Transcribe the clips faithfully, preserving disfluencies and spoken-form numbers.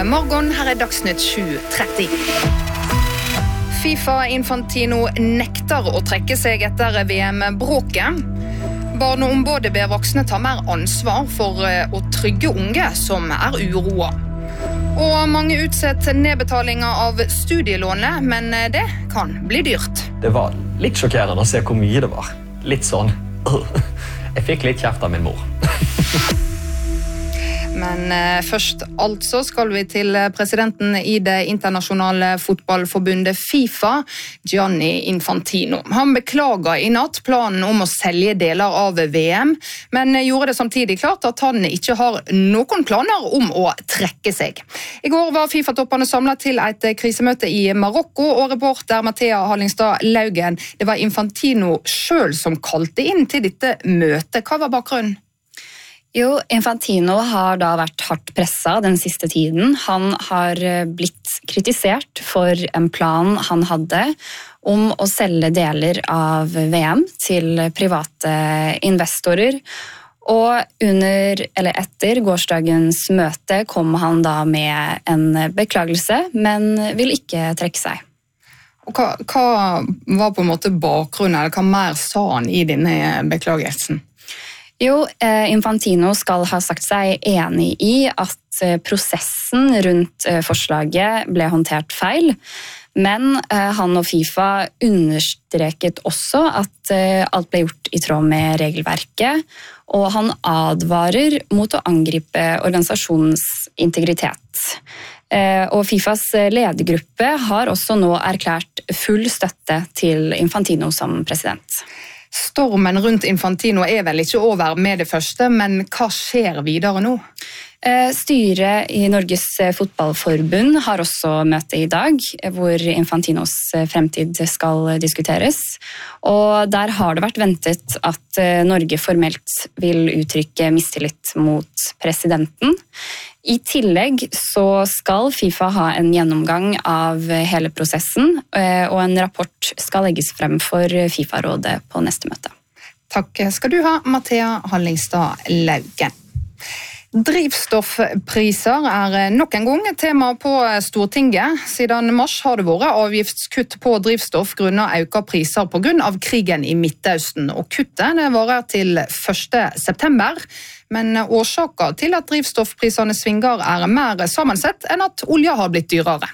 God morgen, her er Dagsnytt sju tretti. FIFA Infantino nekter å trekke seg etter V M-bråket. Barneombudet ber voksne ta mer ansvar for å trygge unge som er uroa. Og mange utsetter nedbetalinger av studielånet, men det kan bli dyrt. Det var litt sjokkerende å se hvor mye det var. Litt sånn, jeg fikk litt kjeft av min mor. Men eh, først altså skal vi til presidenten i det internasjonale fotballforbundet FIFA, Gianni Infantino. Han beklager i natt planen om å selge deler av V M, men gjorde det samtidig klart at han ikke har noen planer om å trekke seg. I går var FIFA-toppene samlet til et krisemøte i Marokko, og reporter Mathea Hallingstad Laugen, det var Infantino selv som kalte inn til dette møtet. Hva var bakgrunnen? Jo, Infantino har da vært hardt presset den siste tiden. Han har blitt kritisert for en plan han hadde om å selge deler av V M til private investorer. Og under, eller etter gårsdagens møte kom han da med en beklagelse, men vil ikke trekke seg. Og hva, hva var på en måte bakgrunnen, eller hva mer sa han i denne beklagelsen? Jo, Infantino skal ha sagt seg enig i at prosessen rundt forslaget ble håndtert feil, men han og FIFA understreket også at alt ble gjort i tråd med regelverket, og han advarer mot å angripe organisasjonens integritet. Og FIFAs ledergruppe har også nå erklært full støtte til Infantino som president. Stormen rundt Infantino er vel ikke over med det første, men hva skjer videre nå? Styret i Norges fotballforbund har også møte i dag, hvor Infantinos fremtid skal diskuteres. Og der har det vært ventet at Norge formelt vil uttrykke mistillit mot presidenten. I tillegg så skal FIFA ha en gjennomgang av hele prosessen, og en rapport skal legges frem for FIFA-rådet på neste møte. Takk skal du ha, Mathea Hallingstad Laugen. Drivstoffpriser er nok en gang tema på Stortinget. Siden mars har det vært avgiftskutt på drivstoff grunnet økte priser på grunn av krigen i Midtøsten, og kuttet det varer til første september. Men årsaken til at drivstoffprisene svinger er mer sammensett enn at olja har blitt dyrere.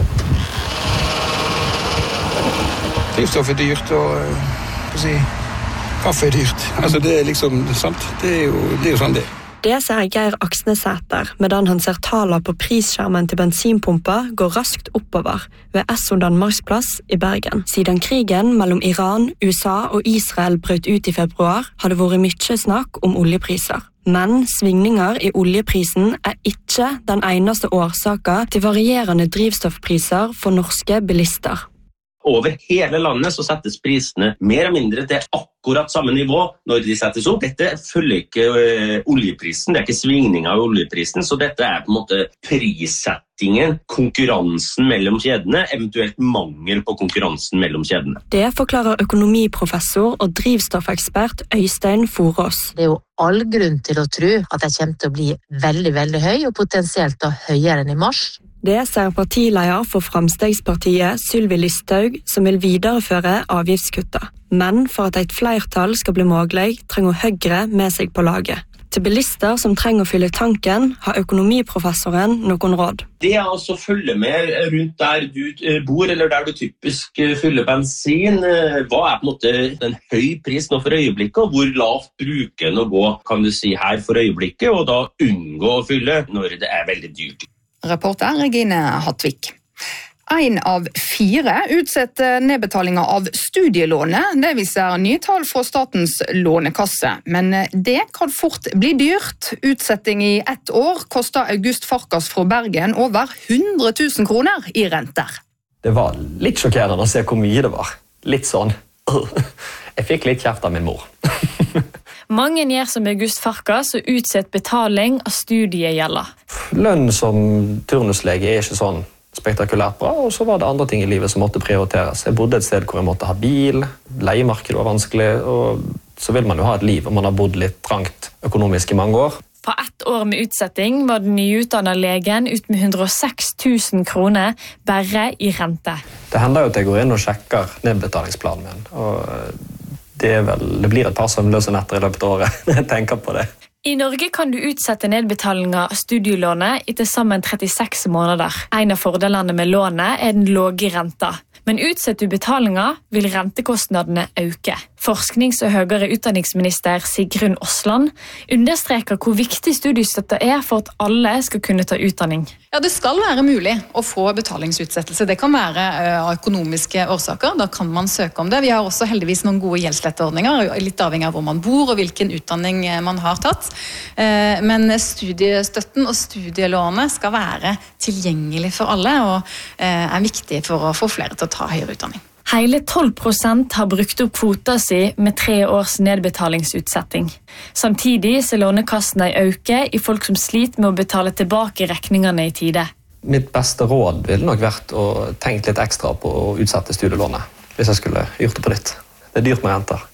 Drivstoff er dyrt, og hva si, kaffe er dyrt. Altså det er liksom sant. Det er jo, det er jo sånn det. Det ser Geir Aksnesæter, medan han ser taler på prisskjermen til bensinpumper går raskt oppover ved Esso Danmarksplass i Bergen. Siden krigen mellom Iran, U S A og Israel brøt ut i februar, har det vært mye snakk om oljepriser. Men svingninger i oljeprisen er ikke den eneste årsaken til varierende drivstoffpriser for norske bilister. Over hele landet så settes prisene mer og mindre til akkurat samme nivå når de settes opp. Dette følger ikke uh, oljeprisen, det er ikke svingninger av oljeprisen, så dette er på en måte prissettingen, konkurransen mellom kjedene, eventuelt mangel på konkurransen mellom kjedene. Det forklarer økonomiprofessor og drivstoffekspert Øystein Forås. Det er jo all grunn til å tro at det kommer til å bli veldig, veldig høy, og potensielt da høyere enn i mars. Det ser partileder for Framstegspartiet, Sylvi Listhaug, som vil videreføre avgiftskuttet. Men for at et flertall skal bli mulig, trenger Høyre med seg på laget. Til bilister som trenger å fylle tanken, har økonomiprofessoren noen råd. Det er altså å følge med rundt der du bor, eller der du typisk fyller bensin. Hva er på en måte den høy pris nå for øyeblikket, og hvor lavt bruker den å gå, kan du si, her for øyeblikket, og da unngå å fylle når det er veldig dyrt. Reporter Regine Hattvik. En av fire utsetter nedbetalinger av studielånet. Det viser nye tall fra Statens lånekasse. Men det kan fort bli dyrt. Utsetting i ett år koster August Farkas fra Bergen over hundre tusen kroner i renter. Det var litt sjokkerende å se hvor mye det var. Litt sånn, jeg fikk litt kjeft av min mor. Mange gjør som August Farkas og utsett betaling av studiegjelder. Lønn som turnuslege er ikke sånn spektakulært bra, og så var det andre ting i livet som måtte prioriteres. Jeg bodde et sted hvor jeg måtte ha bil, leiemarkedet var vanskelig, og så vil man jo ha et liv, og man har bodd litt trangt økonomisk i mange år. På ett år med utsetting var den nyutdannede legen ut med hundre og seks tusen kroner bare i rente. Det hender jo at jeg går inn og sjekker nedbetalingsplanen min, og det, er vel, det blir et par søvnløse netter i løpet av året når jeg tenker på det. I Norge kan du utsette nedbetalinga av studielånet i til sammen trettiseks måneder. En av fordelene med lånet er den låge renta. Men utsetter du betalinga, vil rentekostnadene øke. Forsknings- og høyere utdanningsminister Sigrun Osland understreker hvor viktig studiestøtte er for at alle skal kunne ta utdanning. Ja, det skal være mulig å få betalingsutsettelse. Det kan være av økonomiske årsaker. Da kan man søke om det. Vi har også heldigvis noen gode gjeldsletteordninger, litt avhengig av hvor man bor og hvilken utdanning man har tatt. Men studiestøtten og studielånet skal være tilgjengelig for alle og er viktig for å få flere til å ta høyere utdanning. Hele tolv prosent har brukt opp kvota si med tre års nedbetalingsutsetting. Samtidig ser lånekassene øke i folk som sliter med å betale tilbake rekningene i tide. Mitt beste råd ville nok vært å tenke litt ekstra på å utsette studielånet, hvis jeg skulle gjort det på nytt. Det er dyrt med renter.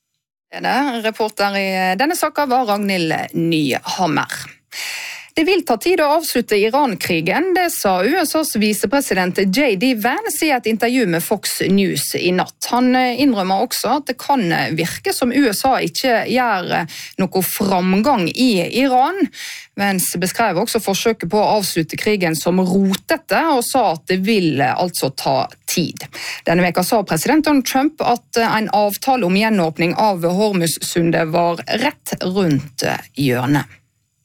Reporter i denne saken var Ragnhild Nyhammer. Det vil ta tid å avslutte Iran-krigen, det sa U S A's visepresident J D Vance i et intervju med Fox News i natt. Han innrømmer også at det kan virke som U S A ikke gjør noe framgang i Iran. Vance beskrev også forsøket på å avslutte krigen som rotete, og sa at det vil altså ta tid. Denne veka sa president Donald Trump at en avtale om gjenåpning av Hormuzsundet var rett rundt hjørnet.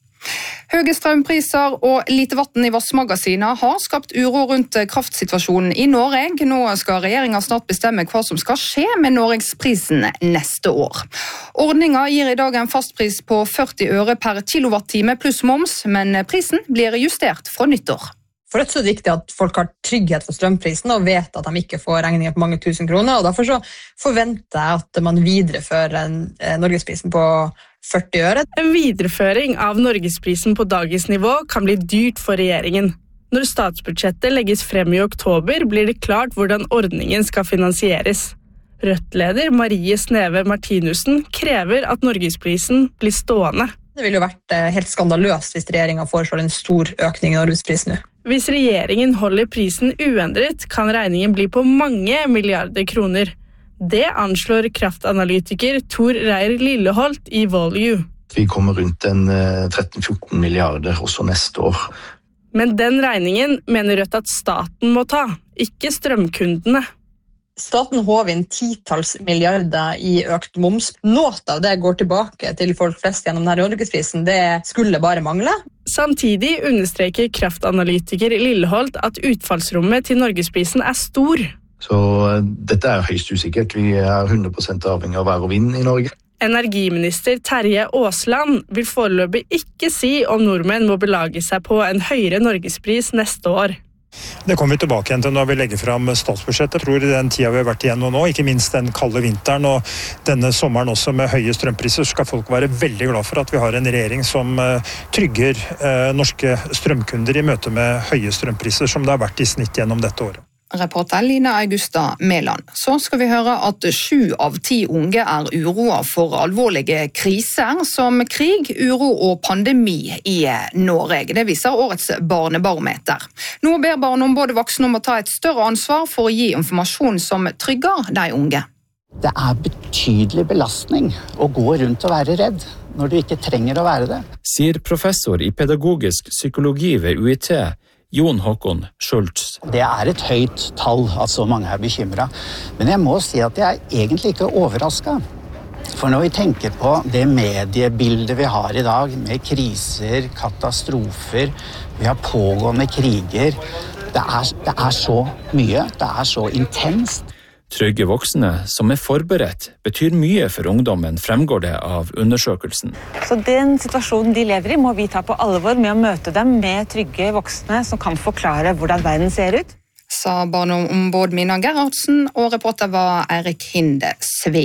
Høye strømpriser og lite vann i vassmagasiner har skapt uro rundt kraftsituasjonen i Norge. Nå skal regjeringen snart bestemme hva som skal skje med Norgesprisen neste år. Ordningen gir i dag en fastpris på førti øre per kilowattime pluss moms, men prisen blir justert fra nyttår. For det er så viktig at folk har trygghet for strømprisen og vet at de ikke får regninger på mange tusen kroner, og derfor så forventer jeg at man viderefører en, eh, Norgesprisen på førti øre. En videreføring av Norgesprisen på dagens nivå kan bli dyrt for regjeringen. Når statsbudsjettet legges frem i oktober, blir det klart hvordan ordningen skal finansieres. Rødt-leder Marie Sneve Martinussen krever at Norgesprisen blir stående. Det ville jo vært helt skandaløst hvis regjeringen foreslår en stor økning i Norgesprisen nå. Hvis regjeringen holder prisen uendret, kan regningen bli på mange milliarder kroner. Det anslår kraftanalytiker Tor Reir Lilleholt i Volue. Vi kommer rundt en tretten til fjorten milliarder også neste år. Men den regningen mener Rødt at staten må ta, ikke strømkundene. Staten håver inn titalls milliarder i økt moms. Noe av det går tilbake til folk flest gjennom denne Norgesprisen. Det skulle bare mangle. Samtidig understreker kraftanalytiker Lilleholt at utfallsrommet til Norgesprisen er stor. Så dette er høyst usikkert. Vi er hundre prosent avhengig av vær og vind i Norge. Energiminister Terje Aasland vil foreløpig ikke si om nordmenn må belage seg på en høyere Norgespris neste år. Det kommer vi tilbake igjen til når vi legger frem statsbudsjettet. Jeg tror i den tida vi har vært igjennom nå, ikke minst den kalde vinteren og denne sommeren også med høye strømpriser, skal folk være veldig glad for at vi har en regjering som trygger norske strømkunder i møte med høye strømpriser, som det har vært i snitt gjennom dette året. Reporter Line Augusta Mæland. Så skal vi høre at sju av ti unge er uroet for alvorlige kriser som krig, uro og pandemi i Norge. Det viser årets barnebarometer. Nå ber Barneombudet voksne om å ta et større ansvar for å gi informasjon som trygger de unge. Det er betydelig belastning å gå rundt og være redd når du ikke trenger å være det. Sier professor i pedagogisk psykologi ved U I T, Jon Håkon Schultz. Det er et høyt tall at så mange er bekymret, men jeg må si at jeg er egentlig ikke overrasket. For når vi tenker på det mediebildet vi har i dag, med kriser, katastrofer, vi har pågående kriger, det er, det er så mye, det er så intenst. Trygge voksne som er forberedt betyr mye for ungdommen, fremgår det av undersøkelsen. Så den situasjonen de lever i må vi ta på alvor med å møte dem med trygge voksne som kan forklare hvordan verden ser ut. Sa barneombud Mina Gerhardsen, og reporter var Eirik Hinde Sveen.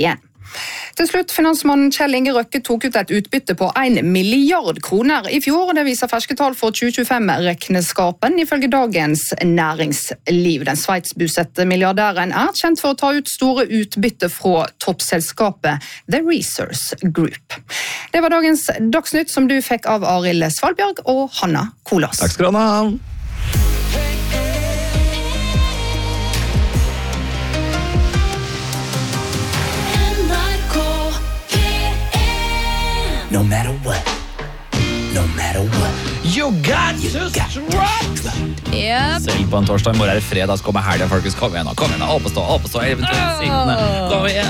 Til slutt, finansmannen Kjell Inge Røkke tok ut et utbytte på en milliard kroner i fjor, og det viser ferske tall for tjue tjuefem-rekneskapen ifølge Dagens Næringsliv. Den sveitsbosette milliardæren er kjent for å ta ut store utbytte fra toppselskapet The Resource Group. Det var dagens Dagsnytt som du fikk av Arild Svalbjørg og Hanna Kolas. Takk skal du ha. No matter what, no matter what, you got to strut! Yep. Selv på en torsdag, i morgen er det fredag, så kommer helgen, folkens. Kom igjen, kom igjen, oppestå, oppestå, eventuelt sittende. Kom igjen.